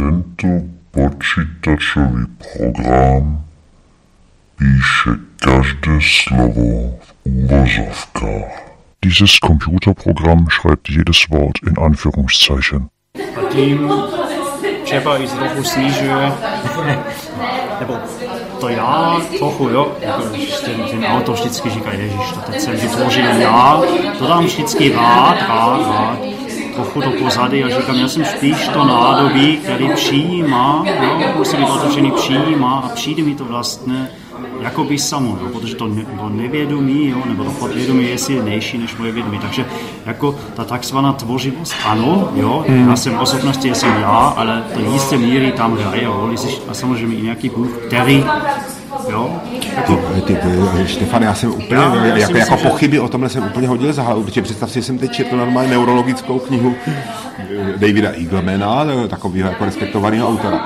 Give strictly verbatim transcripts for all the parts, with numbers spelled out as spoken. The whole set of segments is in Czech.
Tento počítačový program píše každé slovo v úvozovkách. Dieses Computerprogramm schreibt jedes Wort in Anführungszeichen. A tím třeba i trochu snižuje, nebo to já trochu, jo, jako ten, ten autor vždycky říká, ježiš, to teď jsem vytvořil já, to dám vždycky rád, rád, rád, trochu do pozady a říkám, já jsem spíš to nádobí, který přijímá, jo, musí být otevřený, přijímá a přijde mi to vlastně jakoby samo, jo, protože to, ne, to nevědomí, jo, nebo to podvědomí je silnější než moje vědomí, takže jako ta takzvaná tvořivost, ano, jo, hmm. já jsem osobnost, já jsem já, ale to jisté míry tam hraje roli a samozřejmě i nějaký Bůh, který, jo. Jako, ty, ty, ty, Štefane, já jsem úplně, já, já jako, jako pochyby o tomhle jsem úplně hodil za hlavu, protože představ si, že jsem teď četl normálně neurologickou knihu Davida Eaglemana, takového jako respektovaného autora,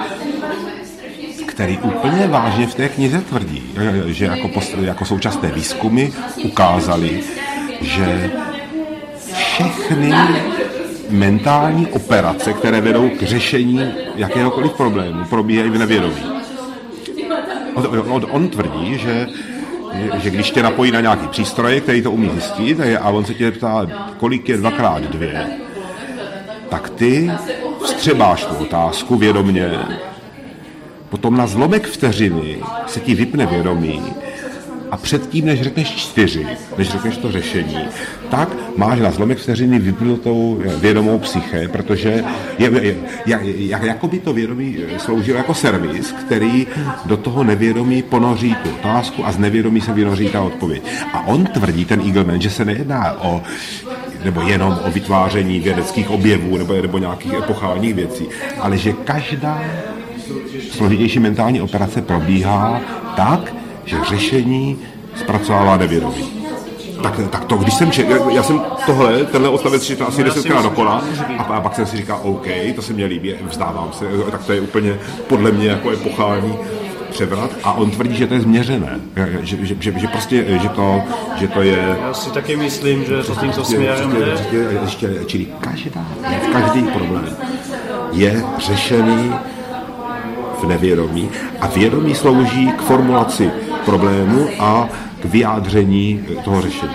který úplně vážně v té knize tvrdí, že jako, post, jako současné výzkumy ukázaly, že všechny mentální operace, které vedou k řešení jakéhokoliv problému, probíhají v nevědomí. On, on tvrdí, že, že když tě napojí na nějaký přístroje, který to umí zjistit, a on se tě ptá, kolik je dvakrát dvě, tak ty vstřebáš tu otázku vědomě. Potom na zlomek vteřiny se ti vypne vědomí a předtím, než řekneš čtyři, než řekneš to řešení, tak máš na zlomek vteřiny vypnutou vědomou psyché, protože je, je, je, je, jako by to vědomí sloužilo jako servis, který do toho nevědomí ponoří tu otázku a z nevědomí se vynoří ta odpověď. A on tvrdí, ten Eagleman, že se nejedná o nebo jenom o vytváření vědeckých objevů nebo, nebo nějakých epochálních věcí, ale že každá složitější mentální operace probíhá tak, že řešení zpracovává nevědomí. Tak, tak to, když jsem četl, já jsem tohle, tenhle odstavec četl asi desetkrát dokola a, a pak jsem si říkal, OK, to se mě líbí, vzdávám se, tak to je úplně podle mě jako epochální převrat a on tvrdí, že to je změřené, že, že, že, že prostě, že to, že to je... Já si taky myslím, že to tímto směrem jde. Čili každá, každý problém je řešený v nevědomí a vědomí slouží k formulaci problému a k vyjádření toho řešení.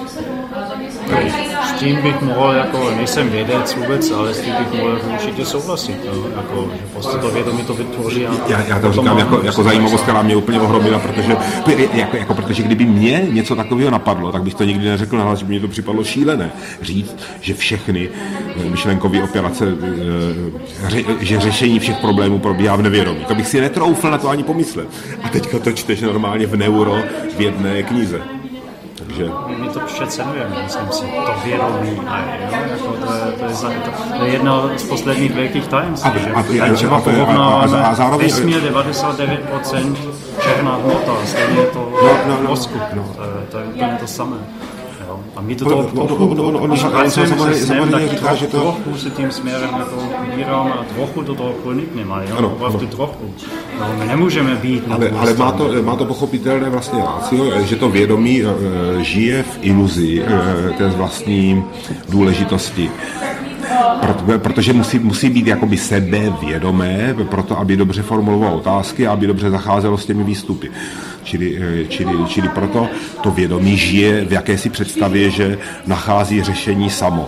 S tím bych mohl, jako nejsem vědec vůbec, ale s tím bych mohl určitě souhlasit, no, jako, že prostě to vědomí to vytvoří. A já, já to říkám jako, jako zajímavost, která mě úplně ohromila, protože, jako, jako, protože kdyby mě něco takového napadlo, tak bych to nikdy neřekl nahlas, že by mě to připadlo šílené. Říct, že všechny myšlenkové operace, že řešení všech problémů probíhá v nevědomí. To bych si netroufl na to ani pomyslet. A teďka to čteš normálně v neuro v jedné knize. Takže... My to přecenujeme, myslím si, to vědomí, jako to, je, to, je za, to, to je jedno z posledních velkých tajemství, že a, a, třeba porovnáváme vesmír devadesát devět procent černá hmota, stejně je to no, no, mozku, no. To, je, to je úplně to samé. Jo. A my to trochu pracujeme se snem, tak trochu, trochu se tím směrem jako ubíráme a trochu do toho pronikneme, opravdu trochu. No, my nemůžeme být na ale, ale má to, má to pochopitelné vlastně rácio, že to vědomí e, žije v iluzi e, té vlastní důležitosti. Proto, protože musí, musí být jakoby sebevědomé, proto aby dobře formulovalo otázky a aby dobře zacházelo s těmi výstupy. Čili, čili, čili proto to vědomí žije v jakési představě, že nachází řešení samo.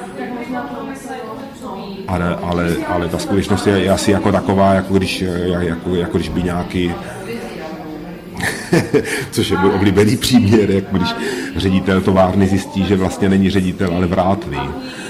Ale, ale, ale ta skutečnost je, je asi jako taková, jako když, jako, jako když by nějaký což je můj oblíbený příměr, jako když ředitel továrny zjistí, že vlastně není ředitel, ale vrátný.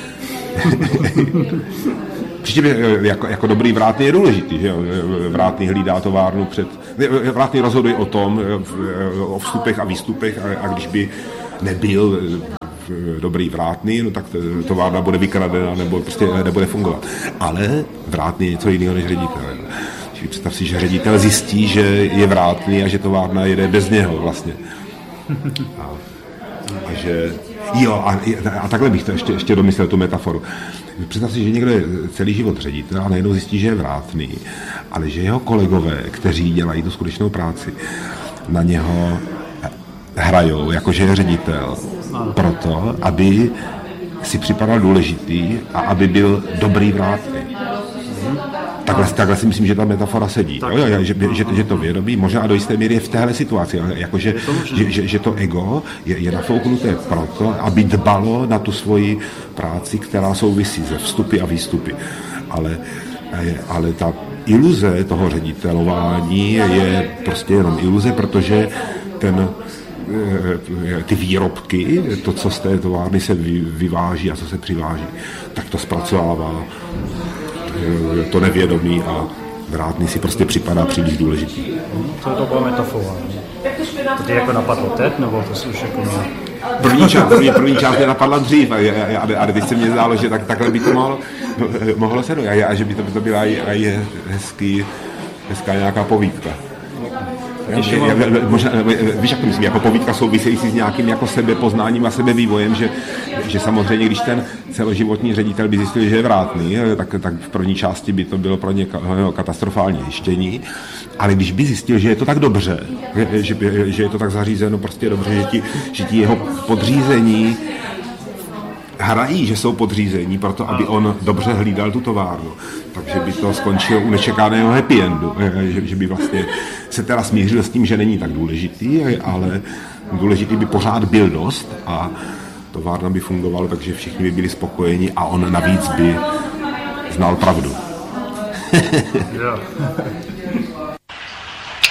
Přičem jako, jako dobrý vrátný je důležitý, že vrátný hlídá továrnu před... Vrátný rozhoduje o tom, o vstupech a výstupech a, a když by nebyl dobrý vrátný, no tak továrna bude vykradena nebo prostě nebude fungovat. Ale vrátný je něco jiného než ředitel. Čili představ si, že ředitel zjistí, že je vrátný a že továrna jede bez něho vlastně. A, a že... Jo, a, a takhle bych to ještě, ještě domyslel tu metaforu. Představ si, že někdo je celý život ředitel a najednou zjistí, že je vrátný, ale že jeho kolegové, kteří dělají tu skutečnou práci, na něho hrajou, jakože je ředitel, proto, aby si připadal důležitý a aby byl dobrý vrátný. takhle, takhle si myslím, že ta metafora sedí, tak, jo, že, že, že to vědomí možná do jisté míry je v téhle situaci, jakože, že, že, že to ego je, je nafouknuté proto, aby dbalo na tu svoji práci, která souvisí se vstupy a výstupy. Ale, ale ta iluze toho ředitelování je prostě jenom iluze, protože ten, ty výrobky, to, co z té továrny se vyváží a co se přiváží, tak to zpracovává to nevědomí a vrátný si prostě připadá příliš důležitý. To, to byla metafora. To ty jako napadlo teď, nebo to jsou už jako na... První část, první, první část mě napadla dřív, ale teď se mně zdálo, že tak, takhle by to mohlo, mohlo se dojít, a že by to, by to byla i, i hezký, hezká nějaká povídka. Je, je, možná, víš, jak to myslím, jako povídka související s nějakým jako sebepoznáním a sebevývojem, že, že samozřejmě, když ten celoživotní ředitel by zjistil, že je vrátný, tak, tak v první části by to bylo pro ně katastrofální zjištění, ale když by zjistil, že je to tak dobře, že, že je to tak zařízeno prostě dobře, že ti, že ti jeho podřízení hrají, že jsou podřízení proto, aby on dobře hlídal tu továrnu. Takže by to skončilo u nečekaného happy endu. Že, že by vlastně se teda smířil s tím, že není tak důležitý, ale důležitý by pořád byl dost a továrna by fungovala, takže všichni by byli spokojeni a on navíc by znal pravdu.